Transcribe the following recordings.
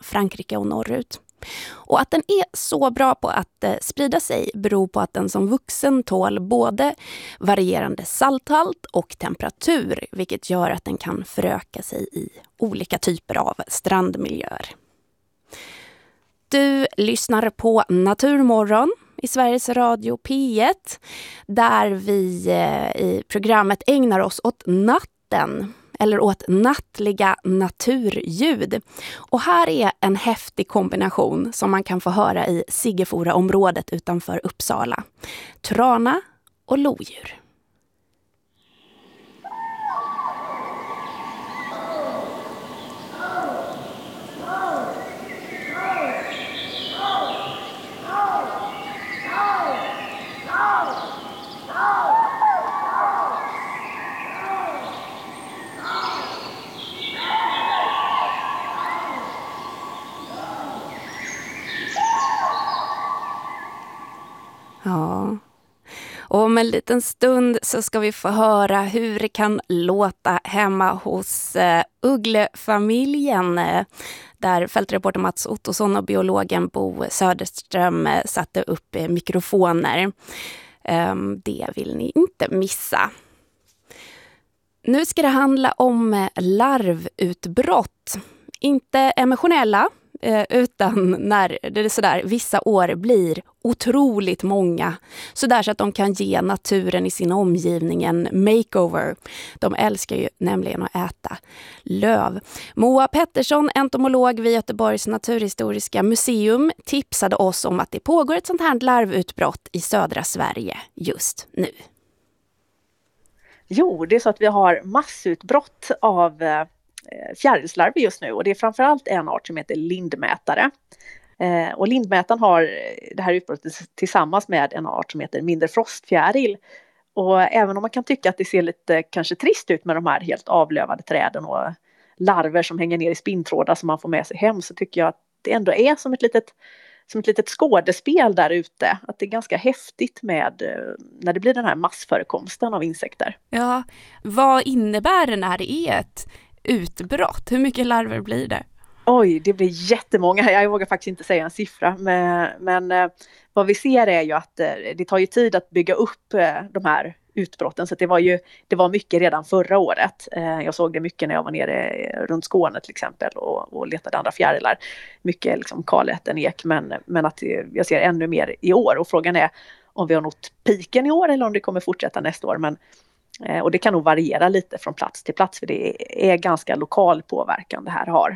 Frankrike och norrut. Och att den är så bra på att sprida sig beror på att den som vuxen tål både varierande salthalt och temperatur, vilket gör att den kan föröka sig i olika typer av strandmiljöer. Du lyssnar på Naturmorgon i Sveriges Radio P1, där vi i programmet ägnar oss åt natten, eller åt nattliga naturljud. Och här är en häftig kombination som man kan få höra i Siggefora-området utanför Uppsala. Trana och lodjur. Ja, och om en liten stund så ska vi få höra hur det kan låta hemma hos Ugglefamiljen, där fältreporter Mats Ottosson och biologen Bo Söderström satte upp mikrofoner. Det vill ni inte missa. Nu ska det handla om larvutbrott. Inte emotionella, utan när det är sådär, vissa år blir otroligt många. Sådär så att de kan ge naturen i sin omgivning en makeover. De älskar ju nämligen att äta löv. Moa Pettersson, entomolog vid Göteborgs naturhistoriska museum, tipsade oss om att det pågår ett sånt här larvutbrott i södra Sverige just nu. Jo, det är så att vi har massutbrott av fjärilslarver just nu, och det är framförallt en art som heter lindmätare. Och lindmätaren har det här utbrottet tillsammans med en art som heter mindre frostfjäril. Och även om man kan tycka att det ser lite kanske trist ut med de här helt avlövade träden och larver som hänger ner i spinntrådar som man får med sig hem, så tycker jag att det ändå är som ett litet skådespel där ute. Att det är ganska häftigt med när det blir den här massförekomsten av insekter. Ja, vad innebär det när det är ett utbrott? Hur mycket larver blir det? Oj, det blir jättemånga. Jag vågar faktiskt inte säga en siffra. Men vad vi ser är ju att det tar ju tid att bygga upp de här utbrotten. Så det var mycket redan förra året. Jag såg det mycket när jag var nere runt Skåne till exempel och letade andra fjärilar. Mycket liksom kaläten ek, men att jag ser ännu mer i år. Och frågan är om vi har nått piken i år eller om det kommer fortsätta nästa år. Och det kan nog variera lite från plats till plats, för det är ganska lokal påverkan det här har.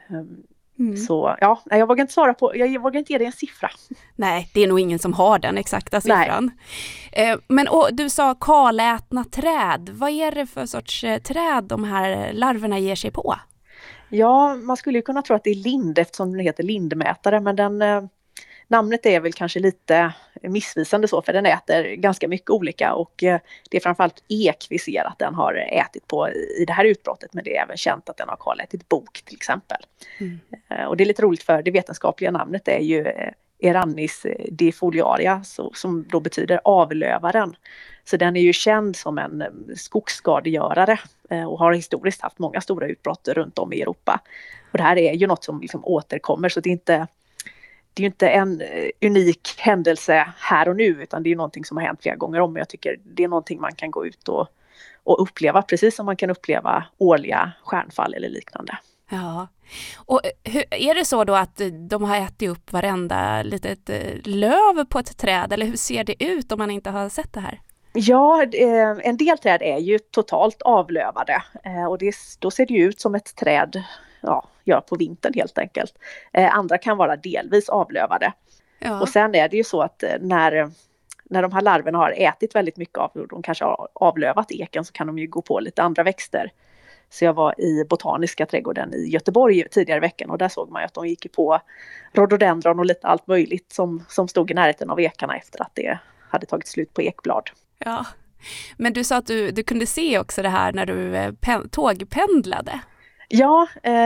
Så ja, jag vågar inte ge dig en siffra. Nej, det är nog ingen som har den exakta siffran. Men du sa kalätna träd. Vad är det för sorts träd de här larverna ger sig på? Ja, man skulle ju kunna tro att det är lind eftersom den heter lindmätare, men namnet är väl kanske lite missvisande så, för den äter ganska mycket olika, och det är framförallt ek vi ser att den har ätit på i det här utbrottet, men det är även känt att den har kalätit bok till exempel. Och det är lite roligt, för det vetenskapliga namnet är ju Erannis defoliaria, som då betyder avlövaren. Så den är ju känd som en skogsskadegörare och har historiskt haft många stora utbrott runt om i Europa. Och det här är ju något som liksom återkommer, så det är ju inte en unik händelse här och nu, utan det är någonting som har hänt flera gånger om. Jag tycker det är någonting man kan gå ut och uppleva, precis som man kan uppleva årliga stjärnfall eller liknande. Ja, och är det så då att de har ätit upp varenda litet löv på ett träd, eller hur ser det ut om man inte har sett det här? Ja, en del träd är ju totalt avlövade, och då ser det ju ut som ett träd gör på vintern helt enkelt. Andra kan vara delvis avlövade. Ja. Och sen är det ju så att när de här larverna har ätit väldigt mycket av, de kanske har avlövat eken, så kan de ju gå på lite andra växter. Så jag var i Botaniska trädgården i Göteborg tidigare i veckan, och där såg man ju att de gick på rhododendron och lite allt möjligt som stod i närheten av ekarna efter att det hade tagit slut på ekblad. Ja, men du sa att du kunde se också det här när du tågpendlade. Ja,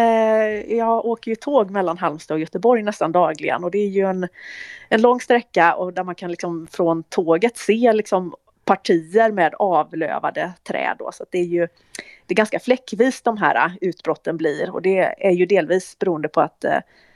jag åker ju tåg mellan Halmstad och Göteborg nästan dagligen, och det är ju en lång sträcka, och där man kan liksom från tåget se liksom partier med avlövade träd då. Så att det är ganska fläckvis de här utbrotten blir, och det är ju delvis beroende på att